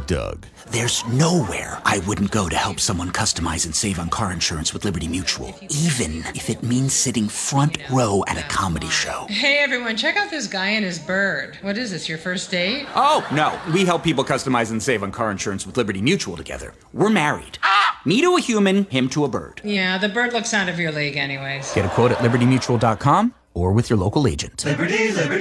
Doug. There's nowhere I wouldn't go to help someone customize and save on car insurance with Liberty Mutual, even if it means sitting front row at a comedy show. Hey everyone, check out this guy and his bird. What is this, your first date? Oh, no. We help people customize and save on car insurance with Liberty Mutual together. We're married. Me to a human, him to a bird. Yeah, the bird looks out of your league anyways. Get a quote at libertymutual.com or with your local agent. Liberty, liberty.